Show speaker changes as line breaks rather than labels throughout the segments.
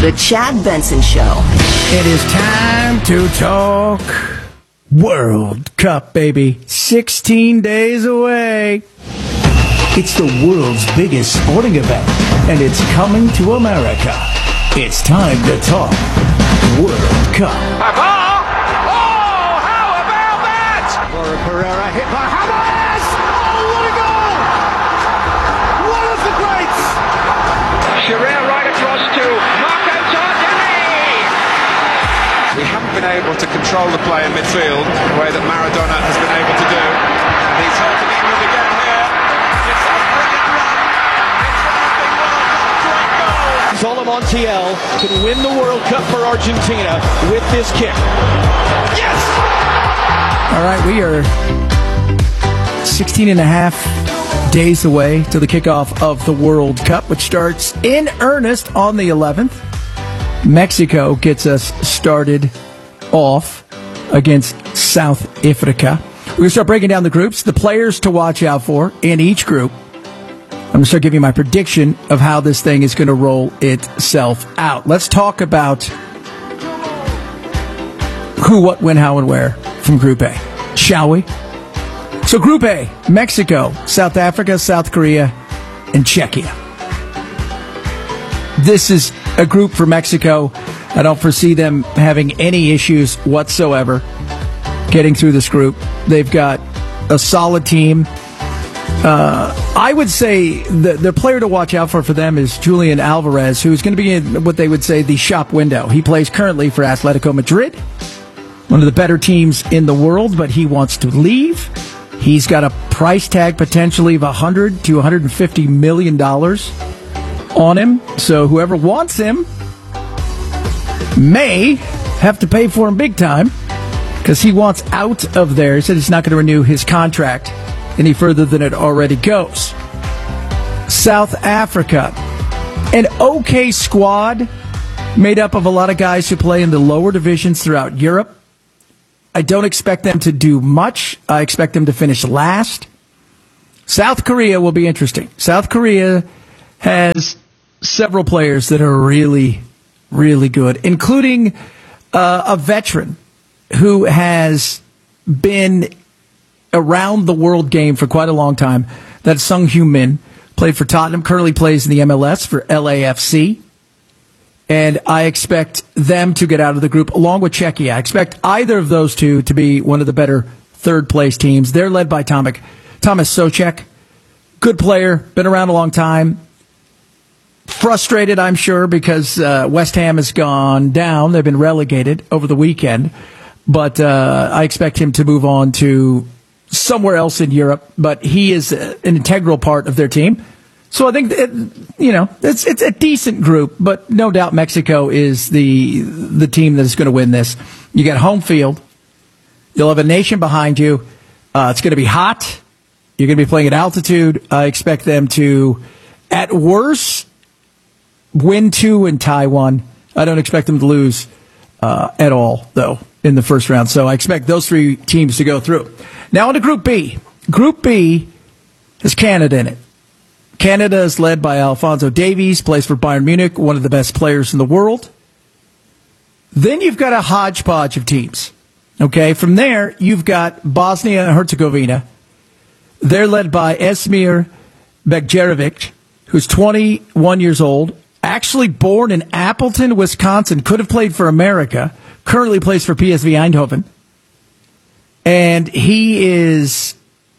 The Chad Benson Show.
It is time to talk World Cup, baby. 16 days away. It's the world's biggest sporting event, and it's coming to America. It's time to talk World Cup.
Oh, how about that?
Laura Pereira hit by Hamas. Oh, what a goal! One of the greats.
Sherrill right across to Marco Tardelli. We haven't been able to control the play in midfield the way that Maradona has been able to do. And he's helping England again here. It's a brilliant run. It's one of the World Cup's great goals.
Zola Montiel can win the World Cup for Argentina with this kick. Yes!
All right, we are 16 and a half days away to the kickoff of the World Cup, which starts in earnest on the 11th. Mexico gets us started off against South Africa. We're going to start breaking down the groups, the players to watch out for in each group. I'm going to start giving you my prediction of how this thing is going to roll itself out. Let's talk about who, what, when, how, and where from Group A, shall we? So Group A, Mexico, South Africa, South Korea, and Czechia. This is a group for Mexico. I don't foresee them having any issues whatsoever getting through this group. They've got a solid team. I would say the player to watch out for them is Julian Alvarez, who's going to be in what they would say the shop window. He plays currently for Atletico Madrid, one of the better teams in the world, but he wants to leave. He's got a price tag potentially of $100 to $150 million on him. So whoever wants him may have to pay for him big time because he wants out of there. He said he's not going to renew his contract any further than it already goes. South Africa, an okay squad made up of a lot of guys who play in the lower divisions throughout Europe. I don't expect them to do much. I expect them to finish last. South Korea will be interesting. South Korea has several players that are really, really good, including a veteran who has been around the world game for quite a long time. That's Sung Hyun Min, played for Tottenham, currently plays in the MLS for LAFC. And I expect them to get out of the group along with Czechia. I expect either of those two to be one of the better third-place teams. They're led by Thomas Souček. Good player, been around a long time. Frustrated, I'm sure, because West Ham has gone down. They've been relegated over the weekend. But I expect him to move on to somewhere else in Europe. But he is an integral part of their team. So I think it's a decent group, but no doubt Mexico is the team that is going to win this. You got home field. You'll have a nation behind you. It's going to be hot. You're going to be playing at altitude. I expect them to, at worst, win 2 and tie 1. I don't expect them to lose at all, though, in the first round. So I expect those 3 teams to go through. Now on to Group B. Group B has Canada in it. Canada is led by Alphonso Davies, plays for Bayern Munich, one of the best players in the world. Then you've got a hodgepodge of teams. Okay, from there, you've got Bosnia and Herzegovina. They're led by Esmir Begjerovic, who's 21 years old, actually born in Appleton, Wisconsin, could have played for America, currently plays for PSV Eindhoven. And he's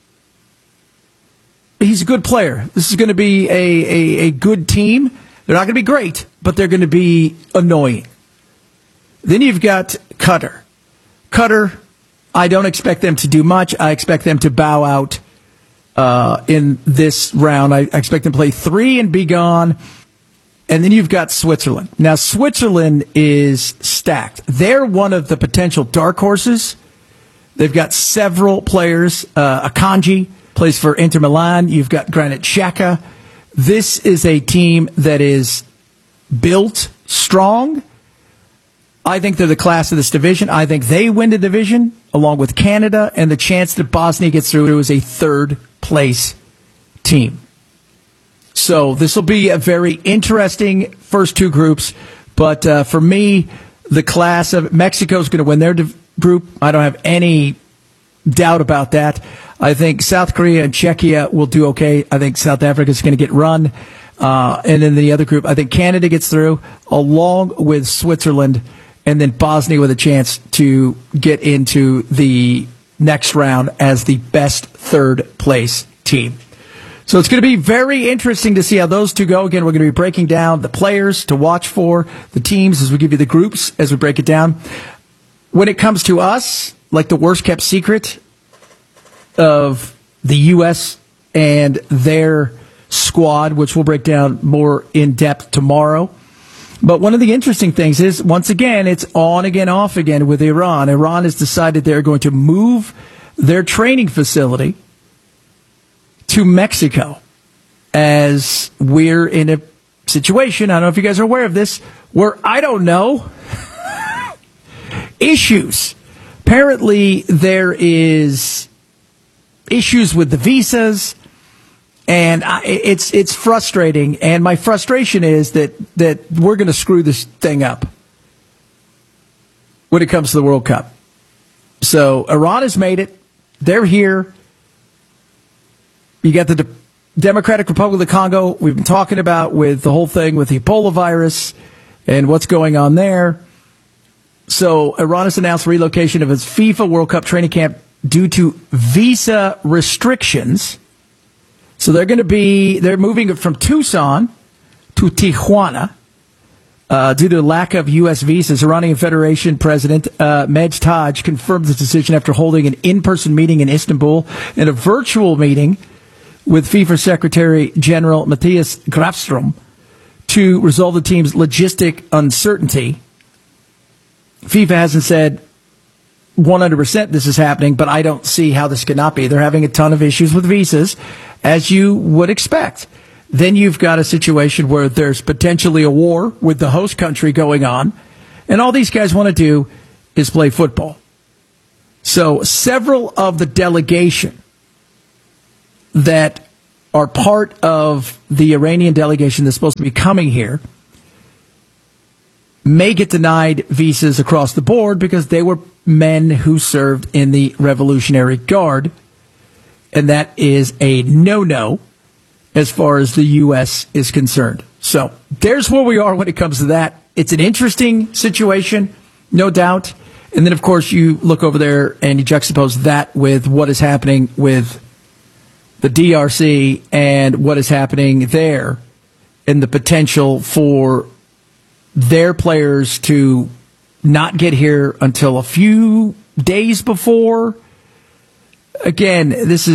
a good player. This is going to be a good team. They're not going to be great, but they're going to be annoying. Then you've got Qatar. Qatar, I don't expect them to do much. I expect them to bow out in this round. I expect them to play 3 and be gone. And then you've got Switzerland. Now, Switzerland is stacked. They're one of the potential dark horses. They've got several players. Akanji plays for Inter Milan. You've got Granit Xhaka. This is a team that is built strong. I think they're the class of this division. I think they win the division along with Canada, and the chance that Bosnia gets through is a third-place team. So this will be a very interesting first 2 groups. But for me, the class of Mexico's going to win their group. I don't have any doubt about that. I think South Korea and Czechia will do okay. I think South Africa is going to get run. And then the other group, I think Canada gets through, along with Switzerland, and then Bosnia with a chance to get into the next round as the best third place team. So it's going to be very interesting to see how those two go. Again, we're going to be breaking down the players to watch for, the teams as we give you the groups as we break it down. When it comes to us, like the worst kept secret of the U.S. and their squad, which we'll break down more in depth tomorrow. But one of the interesting things is, once again, it's on again, off again with Iran. Iran has decided they're going to move their training facility to Mexico, as we're in a situation, I don't know if you guys are aware of this, where I don't know, issues. Apparently there is issues with the visas, and it's frustrating. And my frustration is that we're going to screw this thing up when it comes to the World Cup. So Iran has made it. They're here. You got the Democratic Republic of the Congo we've been talking about with the whole thing with the Ebola virus and what's going on there. So Iran has announced relocation of its FIFA World Cup training camp due to visa restrictions. So they're moving it from Tucson to Tijuana due to lack of U.S. visas. Iranian Federation President Mehdi Taj confirmed the decision after holding an in-person meeting in Istanbul and a virtual meeting with FIFA Secretary General Matthias Grafstrom to resolve the team's logistic uncertainty. FIFA hasn't said 100% this is happening, but I don't see how this could not be. They're having a ton of issues with visas, as you would expect. Then you've got a situation where there's potentially a war with the host country going on, and all these guys want to do is play football. So several of the delegation that are part of the Iranian delegation that's supposed to be coming here may get denied visas across the board because they were men who served in the Revolutionary Guard, and that is a no-no as far as the U.S. is concerned. So there's where we are when it comes to that. It's an interesting situation, no doubt. And then, of course, you look over there and you juxtapose that with what is happening with the DRC and what is happening there and the potential for their players to not get here until a few days before. Again,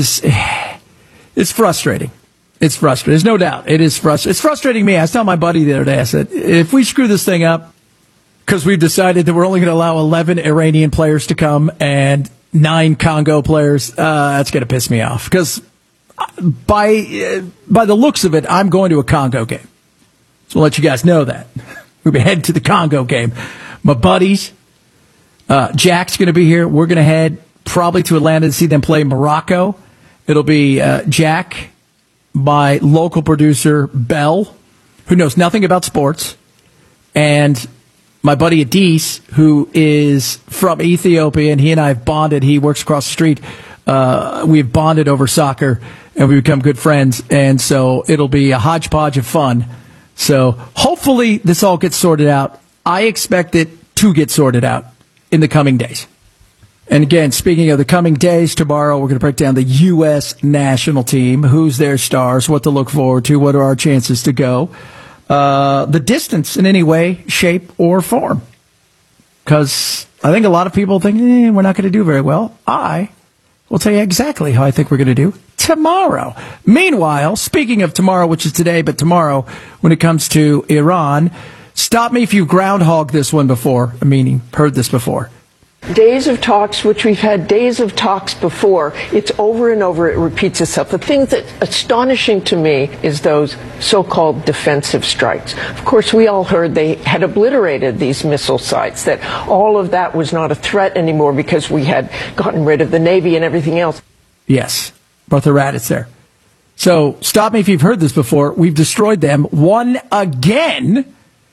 it's frustrating. It's frustrating. There's no doubt. It is frustrating. It's frustrating me. I was telling my buddy the other day, I said, if we screw this thing up because we've decided that we're only going to allow 11 Iranian players to come and 9 Congo players, that's going to piss me off. Because by the looks of it, I'm going to a Congo game. So I'll let you guys know that. We'll be heading to the Congo game. My buddies, Jack's going to be here. We're going to head probably to Atlanta to see them play Morocco. It'll be Jack, my local producer, Bell, who knows nothing about sports, and my buddy Adis, who is from Ethiopia, and he and I have bonded. He works across the street. We've bonded over soccer, and we become good friends, and so it'll be a hodgepodge of fun. So hopefully this all gets sorted out. I expect it to get sorted out in the coming days. And again, speaking of the coming days, tomorrow we're going to break down the U.S. national team, who's their stars, what to look forward to, what are our chances to go, the distance in any way, shape, or form. Because I think a lot of people think, we're not going to do very well. I will tell you exactly how I think we're going to do tomorrow. Meanwhile, speaking of tomorrow, which is today, but tomorrow, when it comes to Iran, stop me if you've groundhogged this one before, meaning heard this before.
Days of talks, which we've had days of talks before, it's over and over, it repeats itself. The thing that's astonishing to me is those so-called defensive strikes. Of course, we all heard they had obliterated these missile sites, that all of that was not a threat anymore because we had gotten rid of the Navy and everything else.
Yes, Bertha Raddatz there. So stop me if you've heard this before. We've destroyed them, won again,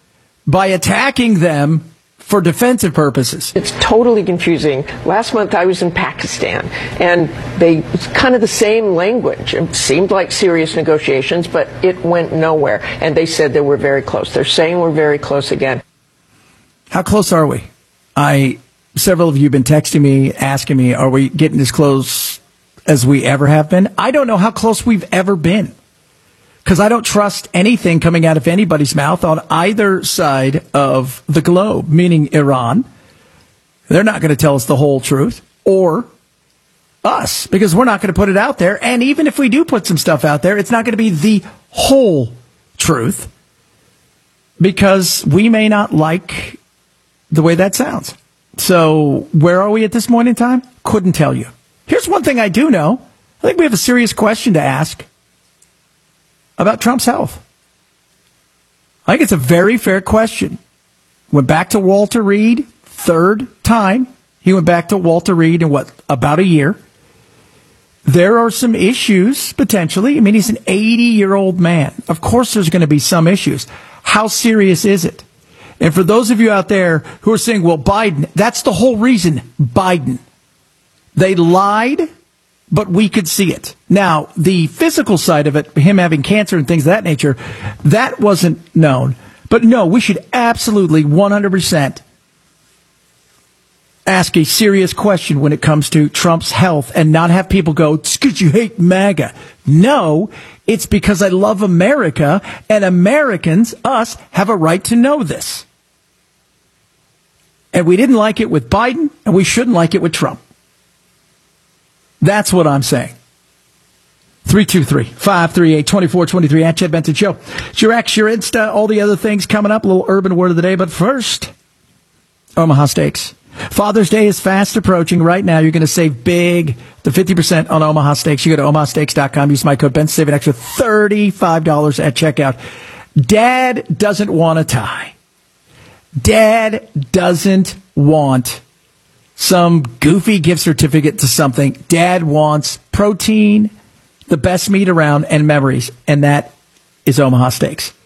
by attacking them for defensive purposes.
It's totally confusing. Last month I was in Pakistan, and it's kind of the same language. It seemed like serious negotiations, but it went nowhere. And they said they were very close. They're saying we're very close again.
How close are we? Several of you have been texting me, asking me, are we getting as close as we ever have been? I don't know how close we've ever been, because I don't trust anything coming out of anybody's mouth on either side of the globe, meaning Iran. They're not going to tell us the whole truth, or us, because we're not going to put it out there. And even if we do put some stuff out there, it's not going to be the whole truth, because we may not like the way that sounds. So where are we at this point in time? Couldn't tell you. Here's one thing I do know. I think we have a serious question to ask about Trump's health. I think it's a very fair question. Went back to Walter Reed, third time. He went back to Walter Reed in about a year. There are some issues, potentially. I mean, he's an 80-year-old man. Of course there's going to be some issues. How serious is it? And for those of you out there who are saying, well, Biden, that's the whole reason, Biden. They lied, but we could see it. Now, the physical side of it, him having cancer and things of that nature, that wasn't known. But no, we should absolutely 100% ask a serious question when it comes to Trump's health and not have people go, it's because you hate MAGA. No, it's because I love America, and Americans, us, have a right to know this. And we didn't like it with Biden, and we shouldn't like it with Trump. That's what I'm saying. 323-538-2423 at Chad Benson Show. It's your X, your Insta, all the other things coming up. A little urban word of the day. But first, Omaha Steaks. Father's Day is fast approaching. Right now, you're going to save big, the 50% on Omaha Steaks. You go to omahasteaks.com. Use my code Ben. Save an extra $35 at checkout. Dad doesn't want a tie. Dad doesn't want some goofy gift certificate to something. Dad wants protein, the best meat around, and memories. And that is Omaha Steaks.